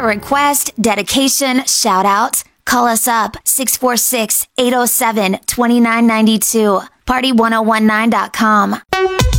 a request, dedication, shout out, call us up 646-807-2992. Party1019.com.